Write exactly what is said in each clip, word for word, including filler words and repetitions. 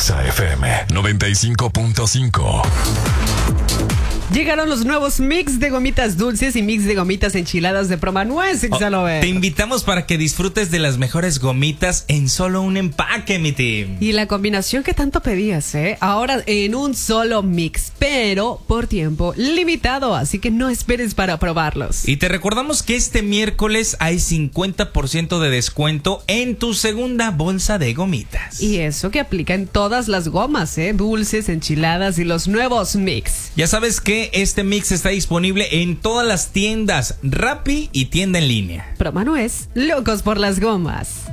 Exa F M noventa y cinco punto cinco. Llegaron los nuevos mix de gomitas dulces y mix de gomitas enchiladas de Promanuez, Xalover. Oh, te invitamos para que disfrutes de las mejores gomitas en solo un empaque, mi team. Y la combinación que tanto pedías, ¿eh? Ahora en un solo mix, pero por tiempo limitado, así que no esperes para probarlos. Y te recordamos que este miércoles hay cincuenta por ciento de descuento en tu segunda bolsa de gomitas. Y eso que aplica en todas las gomas, ¿eh? Dulces, enchiladas y los nuevos mix. Ya sabes que este mix está disponible en todas las tiendas Rappi y tienda en línea. Promanuez, locos por las gomas.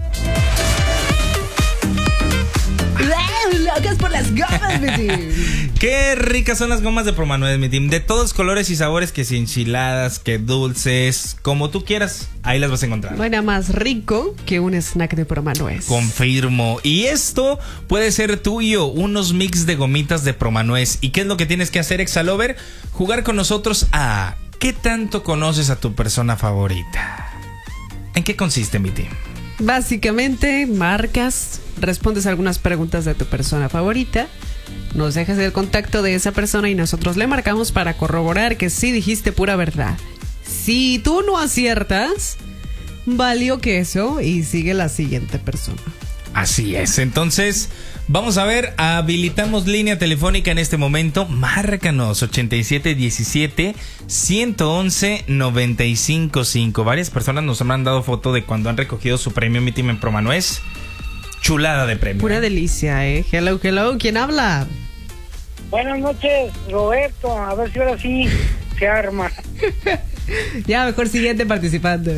Locos por las gomas, mi team. Qué ricas son las gomas de Promanuez, mi team. De todos colores y sabores, que si enchiladas, que dulces, como tú quieras, ahí las vas a encontrar. No hay nada más rico que un snack de Promanuez. Confirmo. Y esto puede ser tuyo, unos mix de gomitas de Promanuez. ¿Y qué es lo que tienes que hacer, Xalover? Jugar con nosotros a ¿qué tanto conoces a tu persona favorita? ¿En qué consiste, mi team? Básicamente, marcas, respondes algunas preguntas de tu persona favorita, nos dejas el contacto de esa persona y nosotros le marcamos para corroborar que sí dijiste pura verdad. Si tú no aciertas, valió queso y sigue la siguiente persona. Así es, entonces vamos a ver, habilitamos línea telefónica en este momento. Márcanos ochenta y siete diecisiete ciento once noventa y cinco cinco. Varias personas nos han mandado foto de cuando han recogido su premio, mi team, en Promanuez. Chulada de premio. Pura delicia, eh. Hello, hello, ¿quién habla? Buenas noches, Roberto. A ver si ahora sí se arma. Ya, mejor siguiente participante.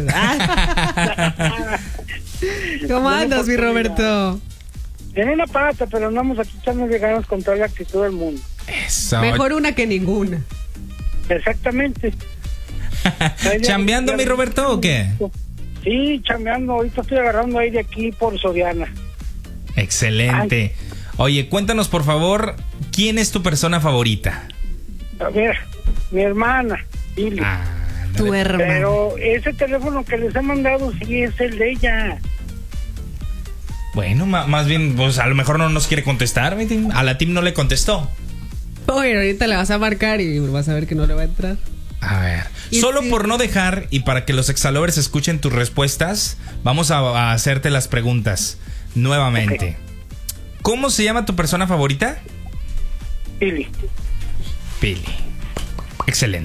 ¿Cómo andas, mi Roberto? En una pata, pero andamos aquí echando de ganas con toda la actitud del mundo. Eso. Mejor una que ninguna. Exactamente. ¿Chambeando, mi Roberto, o qué? Sí, chambeando. Ahorita estoy agarrando aire aquí por Soriana. Excelente. Oye, cuéntanos, por favor, ¿quién es tu persona favorita? A ver, mi hermana, Pili. Ah, Tu hermana. Pero ese teléfono que les he mandado sí es el de ella. Bueno, ma- más bien, pues a lo mejor no nos quiere contestar, mi team. A la team no le contestó. Oye, ahorita le vas a marcar y vas a ver que no le va a entrar. A ver, Y solo sí. por no dejar y para que los Exalovers escuchen tus respuestas, vamos a, a hacerte las preguntas nuevamente. Ok. ¿Cómo se llama tu persona favorita? Pili. Pili. Excelente.